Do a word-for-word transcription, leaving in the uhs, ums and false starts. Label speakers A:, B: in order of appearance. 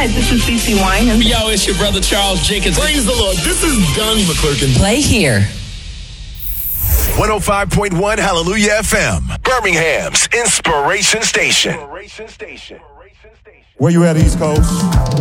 A: Hi, this is CeCe Winans.
B: Yo, it's your brother Charles Jenkins.
C: Praise the Lord. This is Don McClurkin.
D: Play here.
E: one oh five point one Hallelujah F M, Birmingham's Inspiration Station.
F: Where you at, East Coast?